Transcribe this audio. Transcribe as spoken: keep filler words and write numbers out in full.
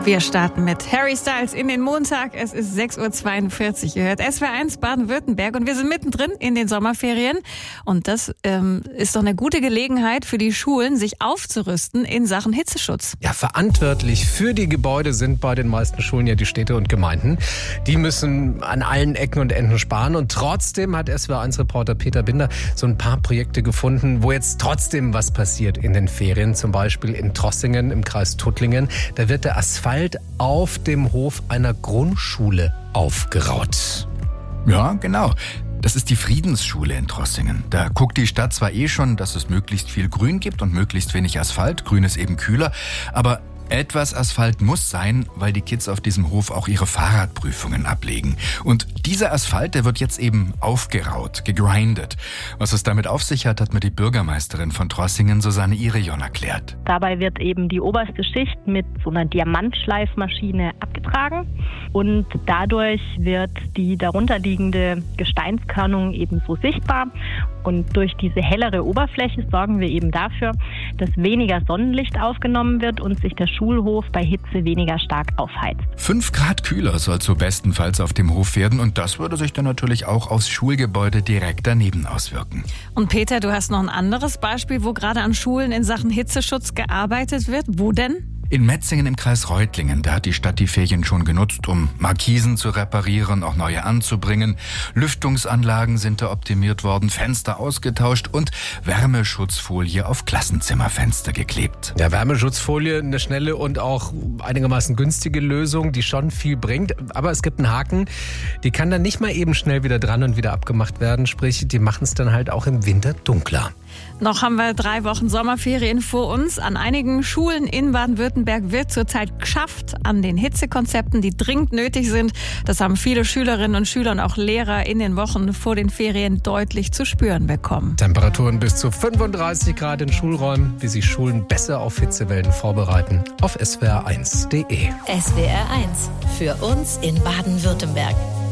Wir starten mit Harry Styles in den Montag. Es ist sechs Uhr zweiundvierzig. Ihr hört S W R eins Baden-Württemberg und wir sind mittendrin in den Sommerferien. Und das ähm, ist doch eine gute Gelegenheit für die Schulen, sich aufzurüsten in Sachen Hitzeschutz. Ja, verantwortlich für die Gebäude sind bei den meisten Schulen ja die Städte und Gemeinden. Die müssen an allen Ecken und Enden sparen. Und trotzdem hat S W R eins Reporter Peter Binder so ein paar Projekte gefunden, wo jetzt trotzdem was passiert in den Ferien. Zum Beispiel in Trossingen im Kreis Tuttlingen. Da wird der Asphalt auf dem Hof einer Grundschule aufgeraut. Ja, genau. Das ist die Friedensschule in Trossingen. Da guckt die Stadt zwar eh schon, dass es möglichst viel Grün gibt und möglichst wenig Asphalt. Grün ist eben kühler. Aber etwas Asphalt muss sein, weil die Kids auf diesem Hof auch ihre Fahrradprüfungen ablegen. Und dieser Asphalt, der wird jetzt eben aufgeraut, gegrindet. Was es damit auf sich hat, hat mir die Bürgermeisterin von Trossingen, Susanne Irion, erklärt. Dabei wird eben die oberste Schicht mit so einer Diamantschleifmaschine abgetragen. Und dadurch wird die darunterliegende Gesteinskörnung eben so sichtbar. Und durch diese hellere Oberfläche sorgen wir eben dafür, dass weniger Sonnenlicht aufgenommen wird und sich der Schulhof bei Hitze weniger stark aufheizt. Fünf Grad kühler soll so bestenfalls auf dem Hof werden und das würde sich dann natürlich auch aufs Schulgebäude direkt daneben auswirken. Und Peter, du hast noch ein anderes Beispiel, wo gerade an Schulen in Sachen Hitzeschutz gearbeitet wird. Wo denn? In Metzingen im Kreis Reutlingen, da hat die Stadt die Ferien schon genutzt, um Markisen zu reparieren, auch neue anzubringen. Lüftungsanlagen sind da optimiert worden, Fenster ausgetauscht und Wärmeschutzfolie auf Klassenzimmerfenster geklebt. Ja, Wärmeschutzfolie, eine schnelle und auch einigermaßen günstige Lösung, die schon viel bringt. Aber es gibt einen Haken, die kann dann nicht mal eben schnell wieder dran und wieder abgemacht werden. Sprich, die machen es dann halt auch im Winter dunkler. Noch haben wir drei Wochen Sommerferien vor uns. An einigen Schulen in Baden-Württemberg wird zurzeit geschafft an den Hitzekonzepten, die dringend nötig sind. Das haben viele Schülerinnen und Schüler und auch Lehrer in den Wochen vor den Ferien deutlich zu spüren bekommen. Temperaturen bis zu fünfunddreißig Grad in Schulräumen, wie sich Schulen besser auf Hitzewellen vorbereiten. Auf S W R eins punkt de. S W R eins. Für uns in Baden-Württemberg.